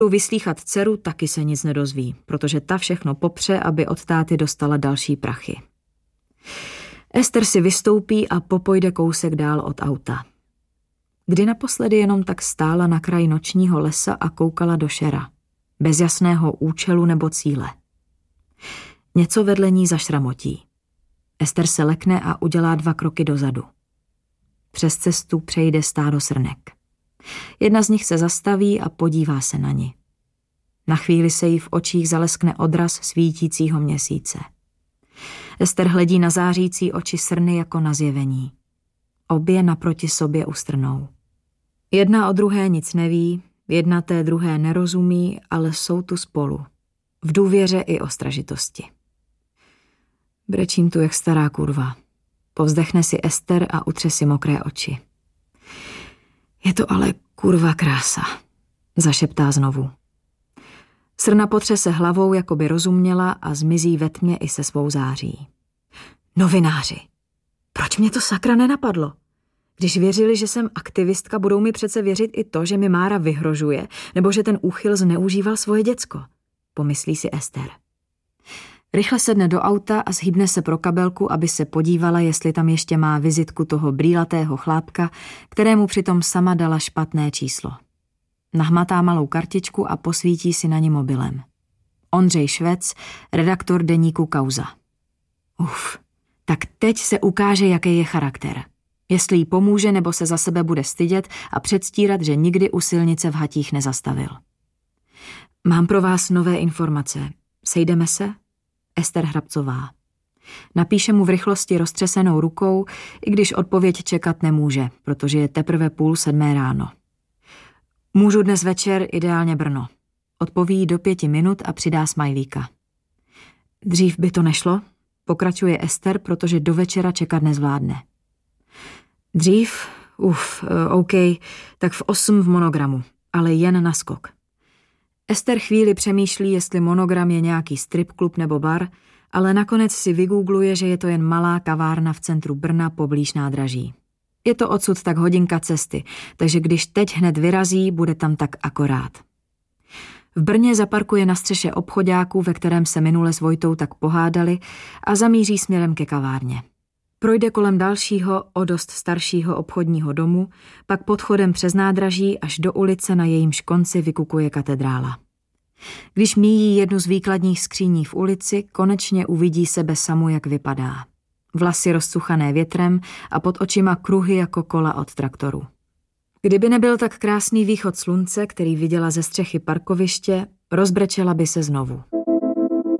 Vyslýchat dceru taky se nic nedozví, protože ta všechno popře, aby od táty dostala další prachy. Ester si vystoupí a popojde kousek dál od auta. Kdy naposledy jenom tak stála na kraji nočního lesa a koukala do šera, bez jasného účelu nebo cíle. Něco vedle ní zašramotí. Ester se lekne a udělá 2 kroky dozadu. Přes cestu přejde stádo srnek. Jedna z nich se zastaví a podívá se na ni. Na chvíli se jí v očích zaleskne odraz svítícího měsíce. Ester hledí na zářící oči srny jako na zjevení. Obě naproti sobě ustrnou. Jedna o druhé nic neví, jedna té druhé nerozumí, ale jsou tu spolu. V důvěře i ostražitosti. Brečím tu jak stará kurva. Povzdechne si Ester a utře si mokré oči. Je to ale kurva krása, zašeptá znovu. Srna potřese hlavou, jako by rozuměla a zmizí ve tmě i se svou září. Novináři. Proč mě to sakra nenapadlo? Když věřili, že jsem aktivistka, budou mi přece věřit i to, že mi Mára vyhrožuje, nebo že ten úchyl zneužíval svoje děcko, pomyslí si Ester. Rychle sedne do auta a zhýbne se pro kabelku, aby se podívala, jestli tam ještě má vizitku toho brýlatého chlápka, kterému přitom sama dala špatné číslo. Nahmatá malou kartičku a posvítí si na ní mobilem. Ondřej Švec, redaktor deníku Kauza. Tak teď se ukáže, jaký je charakter. Jestli jí pomůže, nebo se za sebe bude stydět a předstírat, že nikdy u silnice v Hatích nezastavil. Mám pro vás nové informace. Sejdeme se? Ester Hrabcová. Napíše mu v rychlosti roztřesenou rukou, i když odpověď čekat nemůže, protože je teprve 6:30 ráno. Můžu dnes večer, ideálně Brno. Odpoví do 5 minut a přidá smajlíka. Dřív by to nešlo, pokračuje Ester, protože do večera čekat nezvládne. Dřív? OK, tak v 8 v Monogramu, ale jen na skok. Ester chvíli přemýšlí, jestli Monogram je nějaký stripklub nebo bar, ale nakonec si vygoogluje, že je to jen malá kavárna v centru Brna poblíž nádraží. Je to odsud tak hodinka cesty, takže když teď hned vyrazí, bude tam tak akorát. V Brně zaparkuje na střeše obchoďáku, ve kterém se minule s Vojtou tak pohádali, a zamíří směrem ke kavárně. Projde kolem dalšího, o dost staršího obchodního domu, pak podchodem přes nádraží až do ulice, na jejímž konci vykukuje katedrála. Když míjí jednu z výkladních skříní v ulici, konečně uvidí sebe samu, jak vypadá. Vlasy rozcuchané větrem a pod očima kruhy jako kola od traktoru. Kdyby nebyl tak krásný východ slunce, který viděla ze střechy parkoviště, rozbrečela by se znovu.